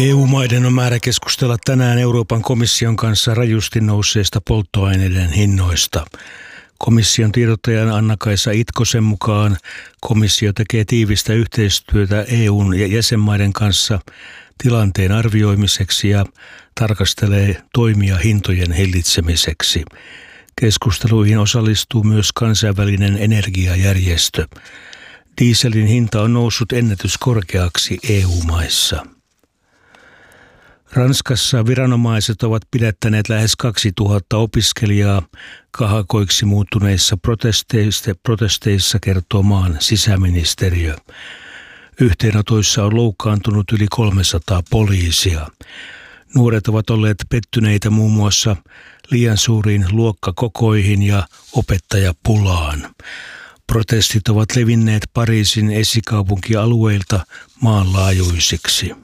EU-maiden on määrä keskustella tänään Euroopan komission kanssa rajusti nousseista polttoaineiden hinnoista. Komission tiedottajan Anna-Kaisa Itkosen mukaan komissio tekee tiivistä yhteistyötä EUn ja jäsenmaiden kanssa tilanteen arvioimiseksi ja tarkastelee toimia hintojen hillitsemiseksi. Keskusteluihin osallistuu myös kansainvälinen energiajärjestö. Dieselin hinta on noussut ennätyskorkeaksi EU-maissa. Ranskassa viranomaiset ovat pidättäneet lähes 2000 opiskelijaa kahakoiksi muuttuneissa protesteissa, kertoo maan sisäministeriö. Yhteenotoissa on loukkaantunut yli 300 poliisia. Nuoret ovat olleet pettyneitä muun muassa liian suuriin luokkakokoihin ja opettajapulaan. Protestit ovat levinneet Pariisin esikaupunkialueilta maanlaajuisiksi.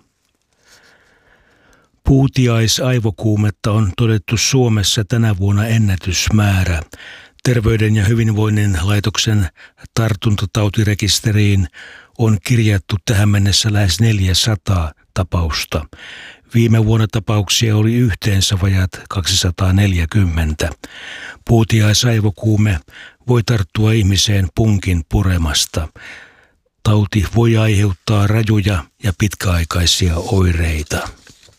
Puutiaisaivokuumetta on todettu Suomessa tänä vuonna ennätysmäärä. Terveyden ja hyvinvoinnin laitoksen tartuntatautirekisteriin on kirjattu tähän mennessä lähes 400 tapausta. Viime vuonna tapauksia oli yhteensä vajat 240. Puutiaisaivokuume voi tarttua ihmiseen punkin puremasta. Tauti voi aiheuttaa rajuja ja pitkäaikaisia oireita.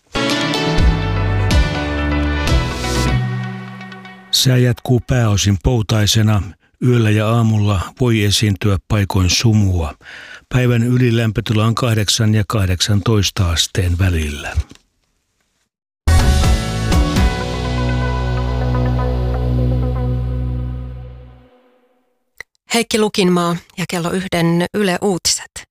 Sää jatkuu pääosin poutaisena. Yöllä ja aamulla voi esiintyä paikoin sumua. Päivän ylilämpötila on 8 ja 18 asteen välillä. Heikki Lukinmaa ja kello 1 Yle Uutiset.